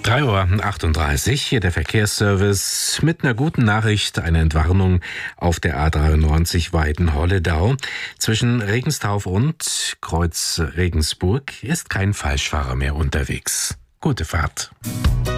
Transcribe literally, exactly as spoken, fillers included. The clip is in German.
drei Uhr achtunddreißig, hier der Verkehrsservice mit einer guten Nachricht, eine Entwarnung auf der A dreiundneunzig Weiden-Holledau. Zwischen Regenstauf und Kreuz Regensburg ist kein Falschfahrer mehr unterwegs. Gute Fahrt.